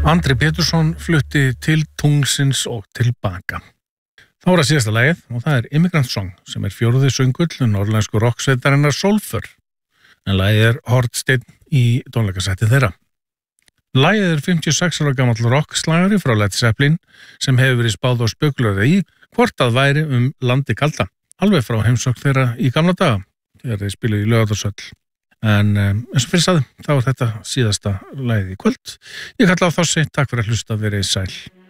Andri Pétursson flutti til tunglsins og tilbaka. Þá það síðasta lagið og það Immigrant Song sem fjórði söngull norrlænsku rocksveitarinnar Sólför. En lagið hornsteinn í tónleikasetti þeirra. Lagið 56 ára gamall rockslagari frá Led Zeppelin sem hefur verið spáð og spökulað í hvort að væri landi kalda. Alveg frá heimsókn þeirra í gamla daga þegar þeir spiluðu í Laugardalshöll. En eins og fyrir sagði, þá þetta síðasta lagið í kvöld. Ég kalla á Þossi, takk fyrir að hlusta, verið sæl.